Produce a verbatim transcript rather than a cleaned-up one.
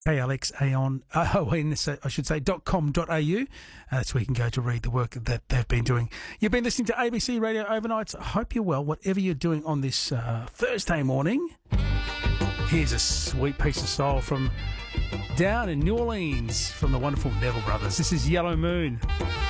A L X A on, uh, oh, I should say, dot com dot a u. Uh, that's where you can go to read the work that they've been doing. You've been listening to A B C Radio Overnights. I hope you're well, whatever you're doing on this uh, Thursday morning. Here's a sweet piece of soul from down in New Orleans from the wonderful Neville Brothers. This is Yellow Moon.